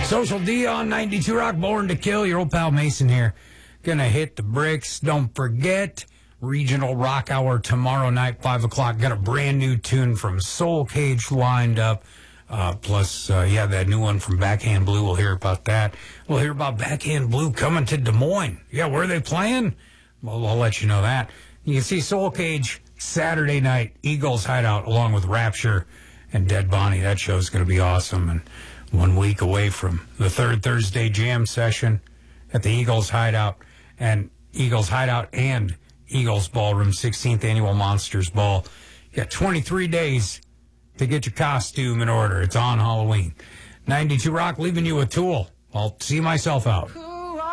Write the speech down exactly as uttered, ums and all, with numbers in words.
Social D on ninety-two Rock, Born to Kill. Your old pal Mason here. Gonna hit the bricks. Don't forget, Regional Rock Hour tomorrow night, five o'clock. Got a brand new tune from Soul Cage lined up. Uh, plus, uh, yeah, that new one from Backhand Blue. We'll hear about that. We'll hear about Backhand Blue coming to Des Moines. Yeah, where are they playing? Well, I'll let you know that. You can see Soul Cage Saturday night, Eagles Hideout, along with Rapture and Dead Bonnie. That show's going to be awesome. And one week away from the third Thursday jam session at the Eagles Hideout and Eagles Hideout and Eagles Ballroom, sixteenth Annual Monsters Ball. You got twenty-three days to get your costume in order. It's on Halloween. ninety-two Rock leaving you with Tool. I'll see myself out.